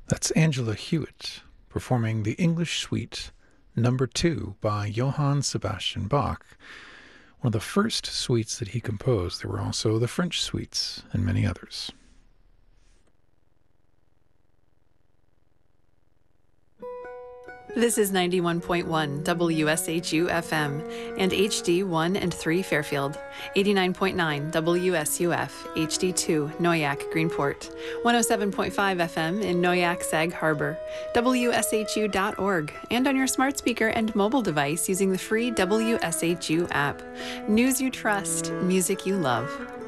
That's Angela Hewitt performing the English Suite Number 2 by Johann Sebastian Bach, one of the first suites that he composed. There were also the French suites and many others. This is 91.1 WSHU FM and HD 1 and 3 Fairfield, 89.9 WSUF HD 2 Noyak Greenport, 107.5 FM in Noyak Sag Harbor, WSHU.org, and on your smart speaker and mobile device using the free WSHU app. News you trust, music you love.